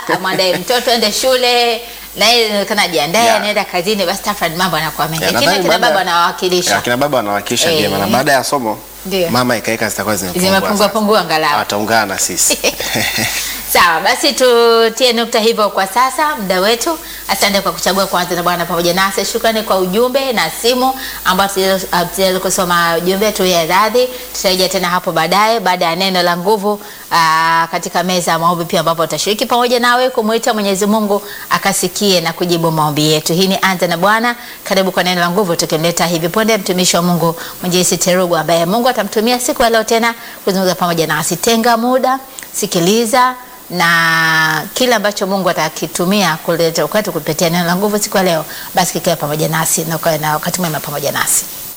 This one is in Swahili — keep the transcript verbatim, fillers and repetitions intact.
amwandae mtoto ende shule na yeye inaonekana jiandae Yeah. anaenda kazini, basi tafadhali mambo yanakuwa mengi. Yeah, Lakini nadhani kina baada- baba anawakilisha. Ya, kina baba wanawakilisha Eh. vyema na baada ya somo Ndio. mama ikaika zitakuwa zimepungua. Zimepungua sasa. pungua angalau. Wataungana na sisi. Sawa, basi tutie nukta hivyo kwa sasa, muda wetu. Asante kwa kuchagua kwanza na Bwana pamoja nasi. Shukrani kwa ujumbe na simu ambao tuliweza kusoma ujumbe tu ya radhi. Tutarejea tena hapo baadaye baada ya neno la nguvu aa, katika meza ya maombi pia ambapo tutashiriki pamoja nawe kumuita Mwenyezi Mungu akasikie na kujibu maombi yetu. Hii ni Anza na Bwana. Karibu kwa neno la nguvu tukimleta hivi punde mtumishi wa Mungu Mwinjilisti Terugu ambaye Mungu atamtumia siku ya leo tena kuzungumza pamoja nasi. Tenga muda, sikiliza na kile ambacho Mungu atakitumia kuleta wakati kupitia neno la nguvu siku ya leo, basi kikae pamoja nasi na ukae na wakati mwema pamoja nasi.